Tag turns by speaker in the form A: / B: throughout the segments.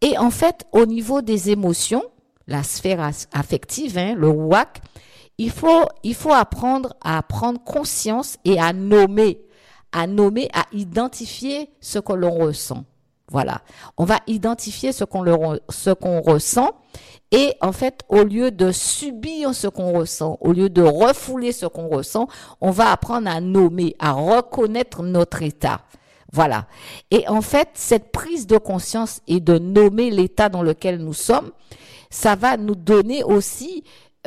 A: Et en fait, au niveau des émotions, la sphère affective, le WAC, il faut apprendre à prendre conscience et à nommer, à identifier ce que l'on ressent. Voilà. On va identifier ce qu'on ressent. Et en fait, au lieu de subir ce qu'on ressent, au lieu de refouler ce qu'on ressent, on va apprendre à nommer, à reconnaître notre état. Voilà. Et en fait, cette prise de conscience et de nommer l'état dans lequel nous sommes, ça va nous donner aussi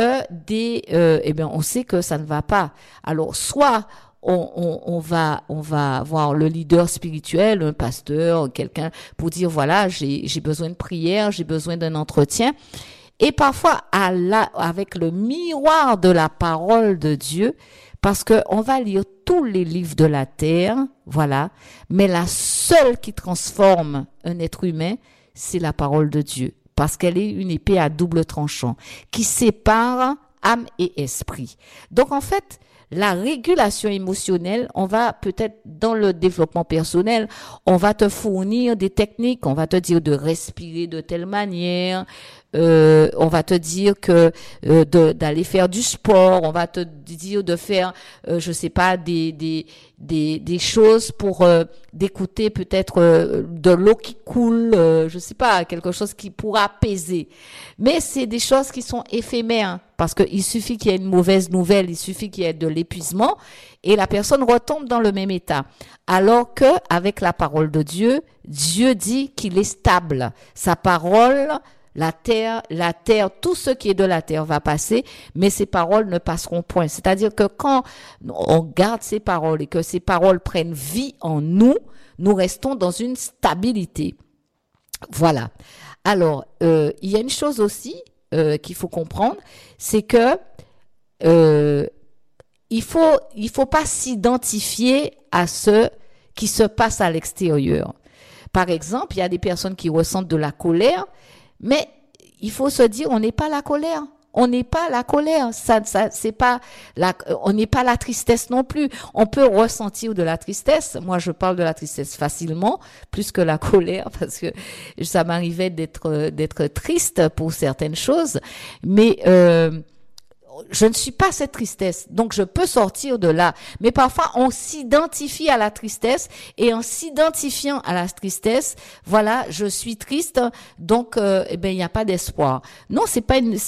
A: on sait que ça ne va pas. Alors, soit on va voir le leader spirituel, un pasteur, quelqu'un pour dire voilà, j'ai besoin de prière, j'ai besoin d'un entretien. Et parfois avec le miroir de la parole de Dieu, parce que on va lire tous les livres de la terre, voilà, mais la seule qui transforme un être humain, c'est la parole de Dieu, parce qu'elle est une épée à double tranchant qui sépare âme et esprit. Donc en fait, la régulation émotionnelle, on va peut-être dans le développement personnel, on va te fournir des techniques, on va te dire de respirer de telle manière, on va te dire que d'aller faire du sport, on va te dire de faire je sais pas des choses pour d'écouter peut-être de l'eau qui coule, je sais pas, quelque chose qui pourra apaiser. Mais c'est des choses qui sont éphémères parce que il suffit qu'il y ait une mauvaise nouvelle, il suffit qu'il y ait de l'épuisement et la personne retombe dans le même état. Alors que avec la parole de Dieu, Dieu dit qu'il est stable. Sa parole, la terre, tout ce qui est de la terre va passer, mais ces paroles ne passeront point. C'est-à-dire que quand on garde ces paroles et que ces paroles prennent vie en nous, nous restons dans une stabilité. Voilà. Alors, il y a une chose aussi qu'il faut comprendre, c'est que il faut pas s'identifier à ce qui se passe à l'extérieur. Par exemple, il y a des personnes qui ressentent de la colère, mais il faut se dire, on n'est pas la colère. On n'est pas la colère. C'est pas on n'est pas la tristesse non plus. On peut ressentir de la tristesse. Moi, je parle de la tristesse facilement, plus que la colère, parce que ça m'arrivait d'être triste pour certaines choses. Mais, je ne suis pas cette tristesse, donc je peux sortir de là. Mais parfois, on s'identifie à la tristesse et en s'identifiant à la tristesse, voilà, je suis triste, donc il n'y a pas d'espoir. Non, c'est pas le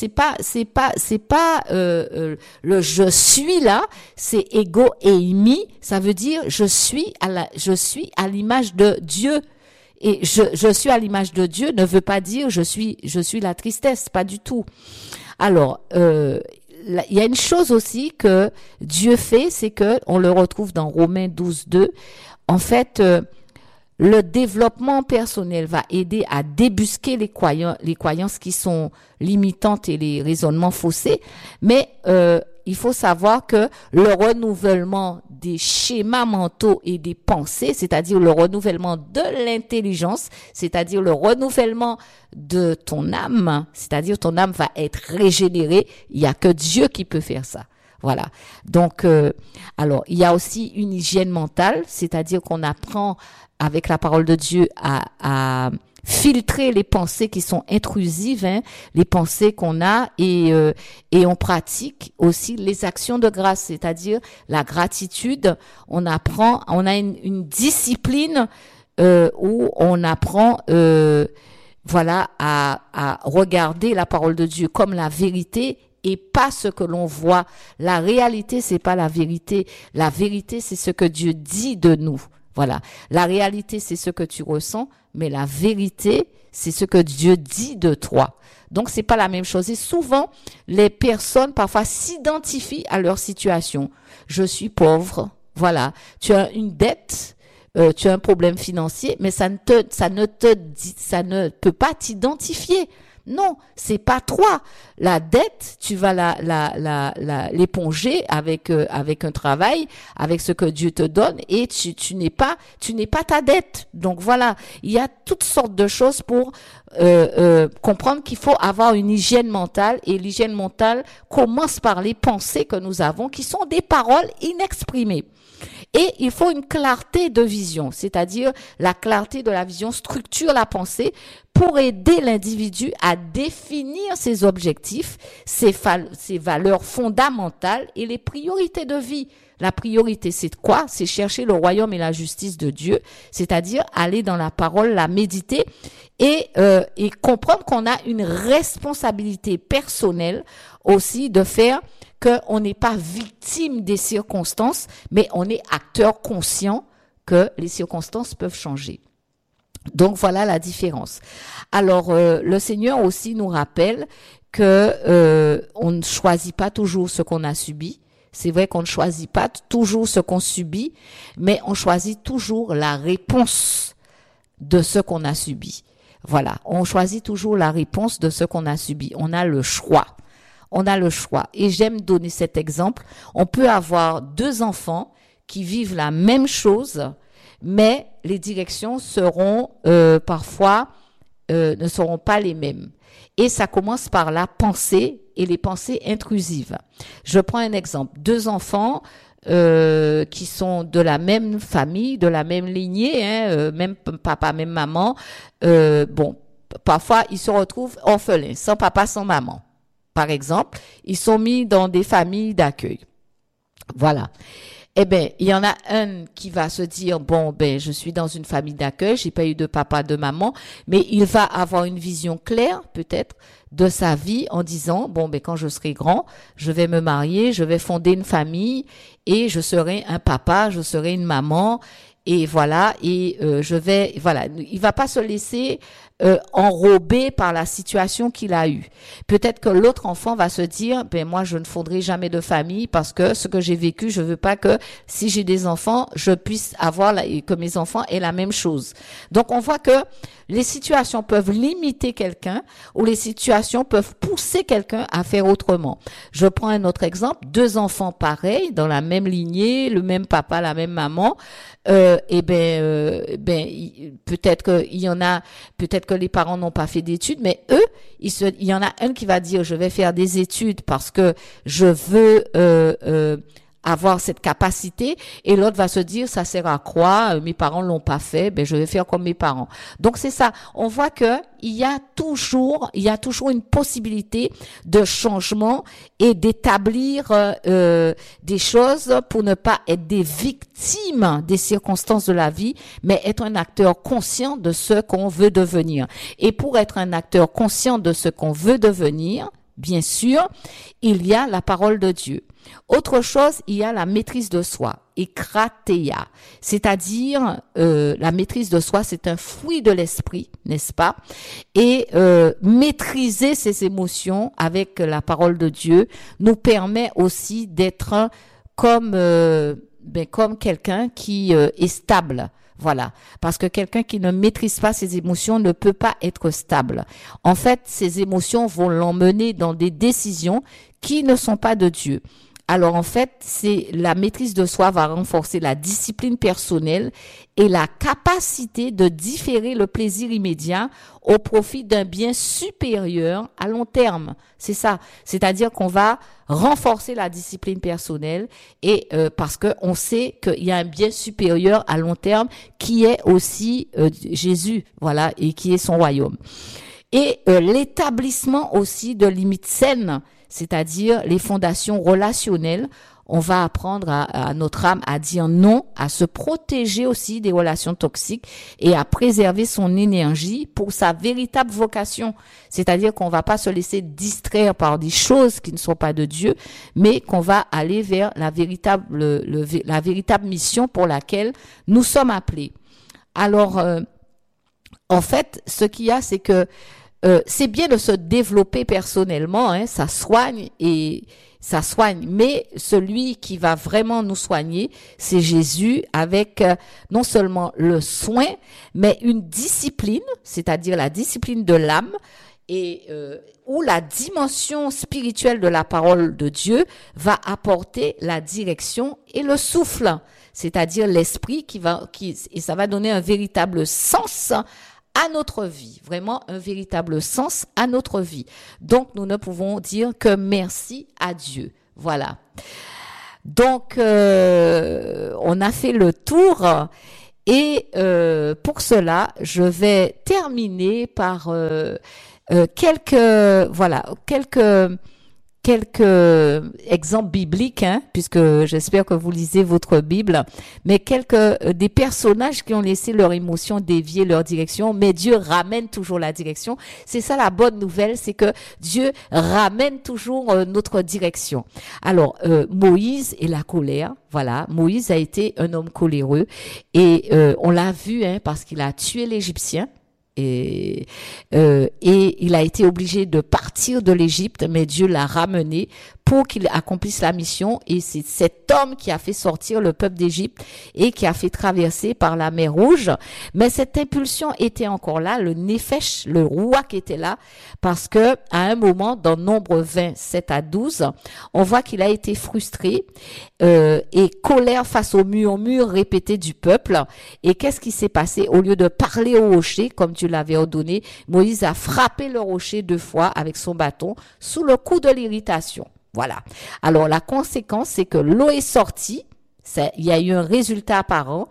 A: je suis là, c'est ego eimi, ça veut dire je suis à l'image de Dieu. Et je suis à l'image de Dieu ne veut pas dire je suis la tristesse, pas du tout. Alors, il y a une chose aussi que Dieu fait, c'est que on le retrouve dans Romains 12:2. En fait, le développement personnel va aider à débusquer les croyances qui sont limitantes et les raisonnements faussés. Mais il faut savoir que le renouvellement des schémas mentaux et des pensées, c'est-à-dire le renouvellement de l'intelligence, c'est-à-dire le renouvellement de ton âme, c'est-à-dire ton âme va être régénérée. Il y a que Dieu qui peut faire ça. Voilà. Donc, alors, il y a aussi une hygiène mentale, c'est-à-dire qu'on apprend avec la parole de Dieu à filtrer les pensées qui sont intrusives, les pensées qu'on a, et on pratique aussi les actions de grâce, c'est-à-dire la gratitude. On a une discipline où on apprend voilà à regarder la parole de Dieu comme la vérité et pas ce que l'on voit. La réalité, c'est pas la vérité. La vérité, c'est ce que Dieu dit de nous. Voilà. La réalité, c'est ce que tu ressens, mais la vérité, c'est ce que Dieu dit de toi. Donc, c'est pas la même chose. Et souvent, les personnes, parfois, s'identifient à leur situation. Je suis pauvre. Voilà. Tu as une dette. Tu as un problème financier, mais ça ne peut pas t'identifier. Non, c'est pas toi. La dette, tu vas l'éponger avec un travail, avec ce que Dieu te donne, et tu n'es pas ta dette. Donc voilà, il y a toutes sortes de choses pour comprendre qu'il faut avoir une hygiène mentale, et l'hygiène mentale commence par les pensées que nous avons, qui sont des paroles inexprimées. Et il faut une clarté de vision, c'est-à-dire la clarté de la vision structure la pensée pour aider l'individu à définir ses objectifs, ses valeurs fondamentales et les priorités de vie. La priorité, c'est quoi? C'est chercher le royaume et la justice de Dieu, c'est-à-dire aller dans la parole, la méditer et comprendre qu'on a une responsabilité personnelle aussi de faire qu'on n'est pas victime des circonstances, mais on est acteur conscient que les circonstances peuvent changer. Donc voilà la différence. Alors le Seigneur aussi nous rappelle que on ne choisit pas toujours ce qu'on a subi. C'est vrai qu'on ne choisit pas toujours ce qu'on subit, mais on choisit toujours la réponse de ce qu'on a subi. Voilà, on choisit toujours la réponse de ce qu'on a subi. On a le choix. On a le choix. Et j'aime donner cet exemple. On peut avoir deux enfants qui vivent la même chose, mais les directions seront parfois ne seront pas les mêmes. Et ça commence par la pensée et les pensées intrusives. Je prends un exemple. Deux enfants qui sont de la même famille, de la même lignée, même papa, même maman. Parfois, ils se retrouvent orphelins, sans papa, sans maman. Par exemple, ils sont mis dans des familles d'accueil. Voilà. Eh ben, il y en a un qui va se dire, je suis dans une famille d'accueil, j'ai pas eu de papa, de maman, mais il va avoir une vision claire, peut-être, de sa vie en disant, quand je serai grand, je vais me marier, je vais fonder une famille et je serai un papa, je serai une maman. Et voilà, il va pas se laisser enrobé par la situation qu'il a eue. Peut-être que l'autre enfant va se dire, moi je ne fonderai jamais de famille parce que ce que j'ai vécu, je veux pas que si j'ai des enfants, je puisse que mes enfants aient la même chose. Donc on voit que les situations peuvent limiter quelqu'un ou les situations peuvent pousser quelqu'un à faire autrement. Je prends un autre exemple, deux enfants pareils, dans la même lignée, le même papa, la même maman, peut-être que les parents n'ont pas fait d'études, mais eux, il y en a un qui va dire, je vais faire des études parce que je veux avoir cette capacité, et l'autre va se dire, ça sert à quoi? Mes parents l'ont pas fait, je vais faire comme mes parents. Donc c'est ça. On voit que il y a toujours une possibilité de changement et d'établir des choses pour ne pas être des victimes des circonstances de la vie, mais être un acteur conscient de ce qu'on veut devenir. Et pour être un acteur conscient de ce qu'on veut devenir, bien sûr, il y a la parole de Dieu. Autre chose, il y a la maîtrise de soi, et krateia, c'est-à-dire la maîtrise de soi, c'est un fruit de l'esprit, n'est-ce pas? Et maîtriser ses émotions avec la parole de Dieu nous permet aussi d'être comme quelqu'un qui est stable. Voilà. Parce que quelqu'un qui ne maîtrise pas ses émotions ne peut pas être stable. En fait, ses émotions vont l'emmener dans des décisions qui ne sont pas de Dieu. Alors en fait, c'est la maîtrise de soi va renforcer la discipline personnelle et la capacité de différer le plaisir immédiat au profit d'un bien supérieur à long terme. C'est ça. C'est-à-dire qu'on va renforcer la discipline personnelle et parce que on sait qu'il y a un bien supérieur à long terme qui est aussi Jésus, voilà, et qui est son royaume. Et l'établissement aussi de limites saines, c'est-à-dire les fondations relationnelles. On va apprendre à notre âme à dire non, à se protéger aussi des relations toxiques et à préserver son énergie pour sa véritable vocation. C'est-à-dire qu'on va pas se laisser distraire par des choses qui ne sont pas de Dieu, mais qu'on va aller vers la véritable mission pour laquelle nous sommes appelés. Alors, en fait, ce qu'il y a, c'est que c'est bien de se développer personnellement, ça soigne, mais celui qui va vraiment nous soigner, c'est Jésus avec non seulement le soin, mais une discipline, c'est-à-dire la discipline de l'âme, et où la dimension spirituelle de la parole de Dieu va apporter la direction et le souffle, c'est-à-dire l'esprit et ça va donner un véritable sens à notre vie, vraiment un véritable sens à notre vie. Donc, nous ne pouvons dire que merci à Dieu. Voilà. Donc, on a fait le tour et pour cela, je vais terminer par quelques exemples bibliques, hein, puisque j'espère que vous lisez votre Bible, mais des personnages qui ont laissé leur émotion dévier leur direction, mais Dieu ramène toujours la direction. C'est ça la bonne nouvelle, c'est que Dieu ramène toujours notre direction. Alors, Moïse et la colère, voilà, Moïse a été un homme coléreux et on l'a vu, hein, parce qu'il a tué l'Égyptien. Et il a été obligé de partir de l'Égypte, mais Dieu l'a ramené pour qu'il accomplisse la mission. Et c'est cet homme qui a fait sortir le peuple d'Égypte et qui a fait traverser par la mer Rouge. Mais cette impulsion était encore là, le Néphesh, le roi qui était là, parce que à un moment, dans Nombre 20, 7 à 12, on voit qu'il a été frustré et colère face au murmure répété du peuple. Et qu'est-ce qui s'est passé? Au lieu de parler au rocher, comme Dieu l'avait ordonné, Moïse a frappé le rocher 2 fois avec son bâton sous le coup de l'irritation. Voilà. Alors, la conséquence, c'est que l'eau est sortie. Il y a eu un résultat apparent.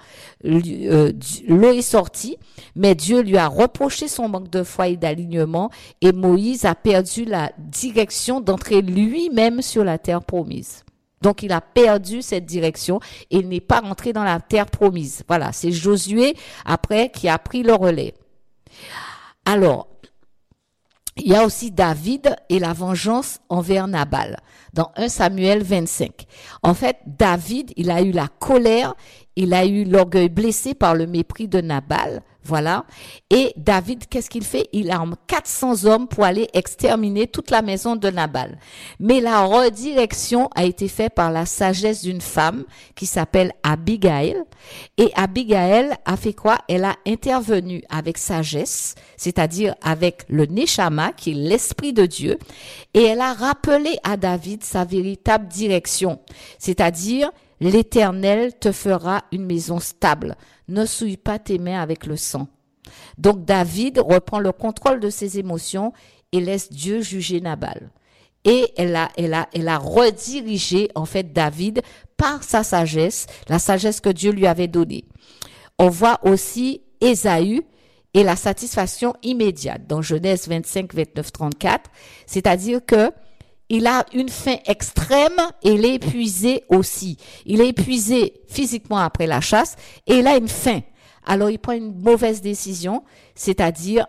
A: L'eau est sortie, mais Dieu lui a reproché son manque de foi et d'alignement et Moïse a perdu la direction d'entrer lui-même sur la terre promise. Donc, il a perdu cette direction et il n'est pas rentré dans la terre promise. Voilà. C'est Josué, après, qui a pris le relais. Alors, il y a aussi David et la vengeance envers Nabal dans 1 Samuel 25. En fait, David, il a eu la colère, il a eu l'orgueil blessé par le mépris de Nabal, voilà. Et David, qu'est-ce qu'il fait? Il arme 400 hommes pour aller exterminer toute la maison de Nabal. Mais la redirection a été faite par la sagesse d'une femme qui s'appelle Abigail. Et Abigail a fait quoi? Elle a intervenu avec sagesse, c'est-à-dire avec le Neshama, qui est l'Esprit de Dieu. Et elle a rappelé à David sa véritable direction, c'est-à-dire l'Éternel te fera une maison stable. Ne souille pas tes mains avec le sang. Donc David reprend le contrôle de ses émotions et laisse Dieu juger Nabal. Et elle a redirigé en fait David par sa sagesse, la sagesse que Dieu lui avait donnée. On voit aussi Ésaü et la satisfaction immédiate dans Genèse 25, 29, 34, c'est-à-dire que il a une faim extrême et il est épuisé aussi. Il est épuisé physiquement après la chasse et il a une faim. Alors il prend une mauvaise décision, c'est-à-dire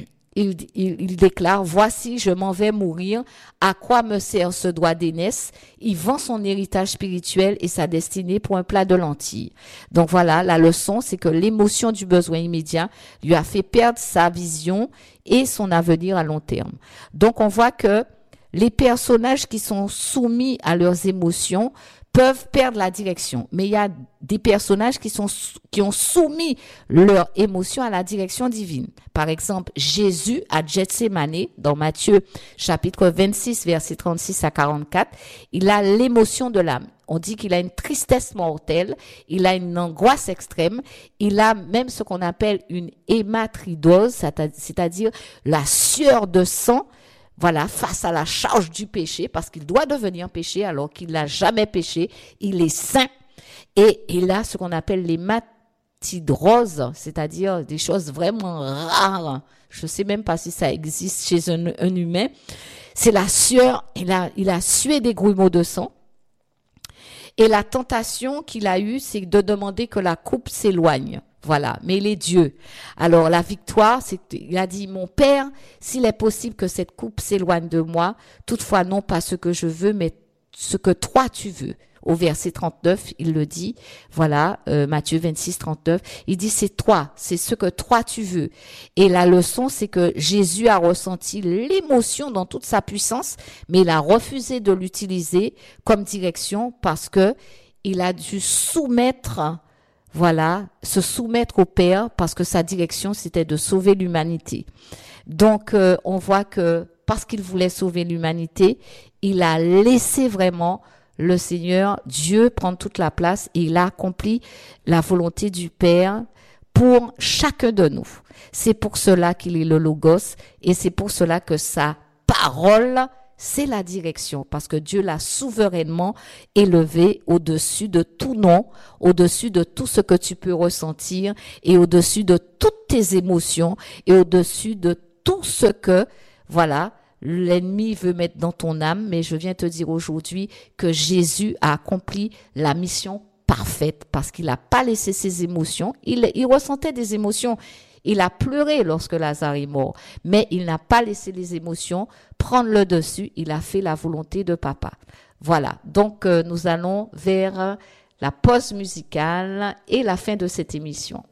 A: il déclare « Voici, je m'en vais mourir. À quoi me sert ce droit d'aînesse ?» Il vend son héritage spirituel et sa destinée pour un plat de lentilles. Donc voilà, la leçon, c'est que l'émotion du besoin immédiat lui a fait perdre sa vision et son avenir à long terme. Donc on voit que les personnages qui sont soumis à leurs émotions peuvent perdre la direction. Mais il y a des personnages qui ont soumis leurs émotions à la direction divine. Par exemple, Jésus à Gethsémani, dans Matthieu chapitre 26, versets 36 à 44, il a l'émotion de l'âme. On dit qu'il a une tristesse mortelle, il a une angoisse extrême, il a même ce qu'on appelle une hématridose, c'est-à-dire la sueur de sang, voilà, face à la charge du péché, parce qu'il doit devenir péché alors qu'il n'a jamais péché, il est saint. Et il a ce qu'on appelle l'hématidrose, c'est-à-dire des choses vraiment rares. Je ne sais même pas si ça existe chez un humain. C'est la sueur, il a sué des grumeaux de sang. Et la tentation qu'il a eue, c'est de demander que la coupe s'éloigne. Voilà, mais il est Dieu. Alors la victoire, il a dit, mon Père, s'il est possible que cette coupe s'éloigne de moi, toutefois non pas ce que je veux, mais ce que toi tu veux. Au verset 39, il le dit, voilà, Matthieu 26, 39, il dit c'est toi, c'est ce que toi tu veux. Et la leçon, c'est que Jésus a ressenti l'émotion dans toute sa puissance, mais il a refusé de l'utiliser comme direction parce que il a dû se soumettre au Père parce que sa direction, c'était de sauver l'humanité. Donc, on voit que parce qu'il voulait sauver l'humanité, il a laissé vraiment le Seigneur, Dieu, prendre toute la place et il a accompli la volonté du Père pour chacun de nous. C'est pour cela qu'il est le Logos et c'est pour cela que sa parole c'est la direction, parce que Dieu l'a souverainement élevé au-dessus de tout nom, au-dessus de tout ce que tu peux ressentir et au-dessus de toutes tes émotions et au-dessus de tout ce que, voilà, l'ennemi veut mettre dans ton âme. Mais je viens te dire aujourd'hui que Jésus a accompli la mission parfaite parce qu'il n'a pas laissé ses émotions. Il ressentait des émotions. Il a pleuré lorsque Lazare est mort, mais il n'a pas laissé les émotions prendre le dessus. Il a fait la volonté de papa. Voilà. Donc, nous allons vers la pause musicale et la fin de cette émission.